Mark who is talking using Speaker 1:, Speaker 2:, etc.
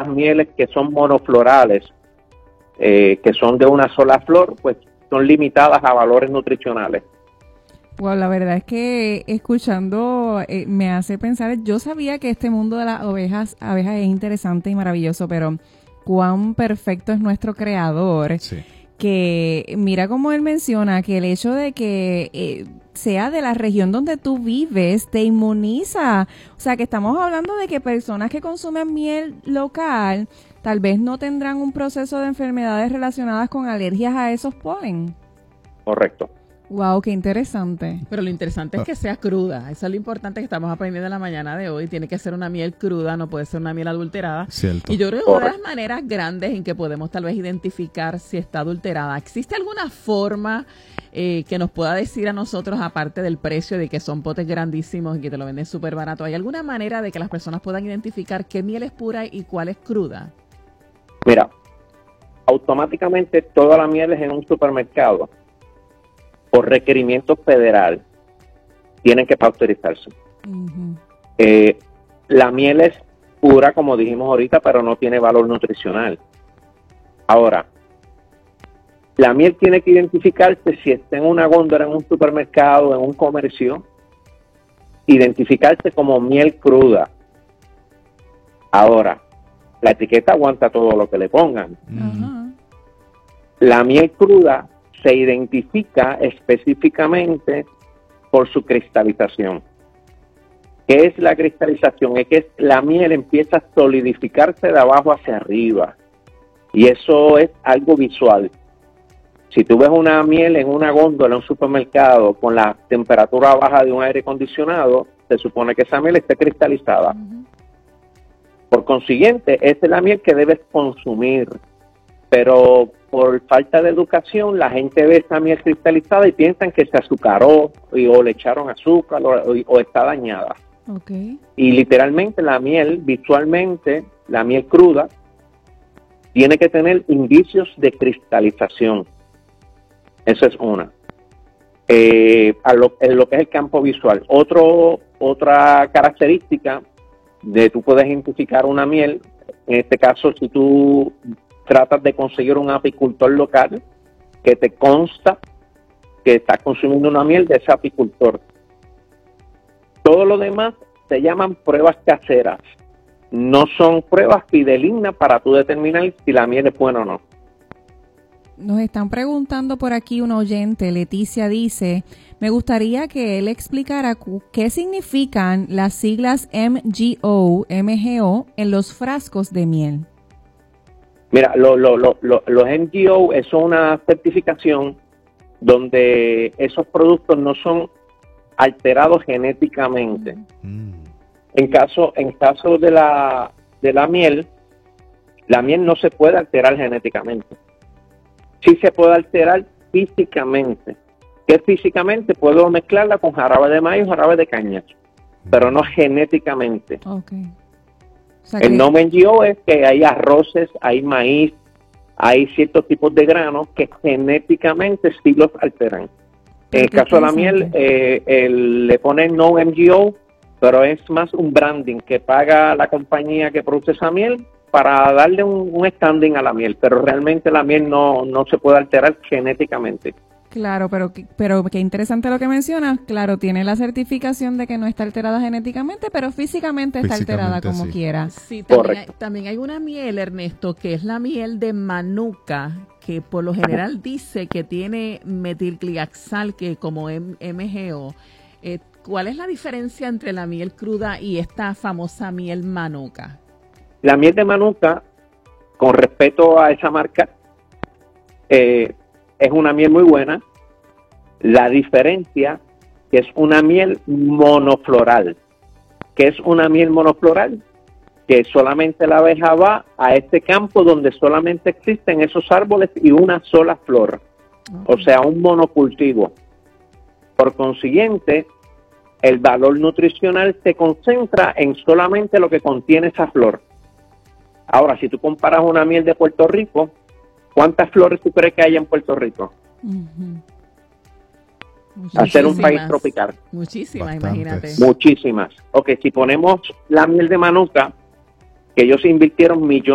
Speaker 1: las mieles que son monoflorales, que son de una sola flor, pues son limitadas a valores nutricionales.
Speaker 2: Wow, la verdad es que escuchando me hace pensar, yo sabía que este mundo de las abejas es interesante y maravilloso, pero cuán perfecto es nuestro creador.
Speaker 3: Sí.
Speaker 2: Que mira como él menciona que el hecho de que sea de la región donde tú vives te inmuniza. O sea, que estamos hablando de que personas que consumen miel local tal vez no tendrán un proceso de enfermedades relacionadas con alergias a esos polen.
Speaker 1: Correcto.
Speaker 2: Wow, qué interesante.
Speaker 4: Pero lo interesante es que sea cruda. Eso es lo importante que estamos aprendiendo en la mañana de hoy. Tiene que ser una miel cruda, no puede ser una miel adulterada.
Speaker 3: Cierto.
Speaker 4: Y yo creo que una de las maneras grandes en que podemos tal vez identificar si está adulterada, ¿existe alguna forma que nos pueda decir a nosotros, aparte del precio de que son potes grandísimos y que te lo venden súper barato, ¿hay alguna manera de que las personas puedan identificar qué miel es pura y cuál es cruda?
Speaker 1: Mira, automáticamente todas las mieles en un supermercado, por requerimiento federal, tienen que pasteurizarse.
Speaker 2: Uh-huh.
Speaker 1: La miel es pura, como dijimos ahorita, pero no tiene valor nutricional. Ahora, la miel tiene que identificarse si está en una góndola, en un supermercado, en un comercio, identificarse como miel cruda. Ahora, la etiqueta aguanta todo lo que le pongan.
Speaker 2: Uh-huh.
Speaker 1: La miel cruda se identifica específicamente por su cristalización. ¿Qué es la cristalización? Es que la miel empieza a solidificarse de abajo hacia arriba. Y eso es algo visual. Si tú ves una miel en una góndola en un supermercado con la temperatura baja de un aire acondicionado, se supone que esa miel esté cristalizada.
Speaker 2: Uh-huh.
Speaker 1: Por consiguiente, esa es la miel que debes consumir. Pero por falta de educación, la gente ve esa miel cristalizada y piensan que se azucaró o le echaron azúcar o está dañada.
Speaker 2: Okay.
Speaker 1: Y literalmente la miel, visualmente, la miel cruda, tiene que tener indicios de cristalización. Eso es una. En lo que es el campo visual. Otra característica de tú puedes identificar una miel, en este caso, si tú tratas de conseguir un apicultor local que te consta que estás consumiendo una miel de ese apicultor. Todo lo demás se llaman pruebas caseras. No son pruebas fidedignas para tú determinar si la miel es buena o no.
Speaker 2: Nos están preguntando por aquí un oyente, Leticia dice, me gustaría que él explicara qué significan las siglas MGO en los frascos de miel.
Speaker 1: Mira, los MGO es una certificación donde esos productos no son alterados genéticamente. En caso de la miel no se puede alterar genéticamente. Sí se puede alterar físicamente. ¿Qué físicamente? Puedo mezclarla con jarabe de maíz o jarabe de caña, pero no genéticamente.
Speaker 2: Okay. O sea
Speaker 1: El nombre NGO es que hay arroces, hay maíz, hay ciertos tipos de granos que genéticamente sí los alteran. En el caso de la miel, le ponen no MGO, pero es más un branding que paga la compañía que produce esa miel para darle un standing a la miel, pero realmente la miel no se puede alterar genéticamente.
Speaker 2: Claro, pero qué interesante lo que mencionas. Claro, tiene la certificación de que no está alterada genéticamente, pero físicamente está alterada como
Speaker 3: sí.
Speaker 2: quiera.
Speaker 4: Sí,
Speaker 1: Correcto.
Speaker 4: también hay una miel, Ernesto, que es la miel de manuka, que por lo general dice que tiene metilgliaxal, que como MGO. ¿Cuál es la diferencia entre la miel cruda y esta famosa miel manuka?
Speaker 1: La miel de manuka, con respeto a esa marca, es una miel muy buena. La diferencia que es una miel monofloral. ¿Qué es una miel monofloral? Que solamente la abeja va a este campo donde solamente existen esos árboles y una sola flor. O sea, un monocultivo. Por consiguiente, el valor nutricional se concentra en solamente lo que contiene esa flor. Ahora, si tú comparas una miel de Puerto Rico, ¿cuántas flores tú crees que hay en Puerto Rico?
Speaker 2: Uh-huh.
Speaker 1: Hacer un país tropical.
Speaker 4: Muchísimas,
Speaker 3: Bastantes.
Speaker 4: imagínate.
Speaker 1: Muchísimas. Ok, si ponemos la miel de manuka, que ellos invirtieron millones